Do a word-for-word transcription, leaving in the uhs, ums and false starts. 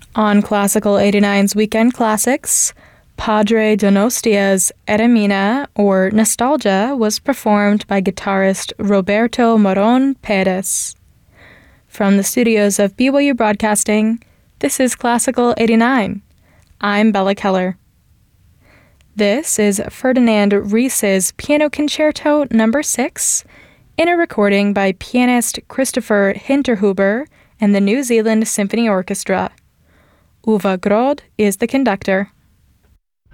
On Classical eighty-nine's Weekend Classics, Padre Donostia's Eremina, or Nostalgia, was performed by guitarist Roberto Moron Perez. From the studios of B Y U Broadcasting, this is Classical eighty-nine. I'm Bella Keller. This is Ferdinand Ries's Piano Concerto Number six, in a recording by pianist Christopher Hinterhuber and the New Zealand Symphony Orchestra. Uwe Grod is the conductor.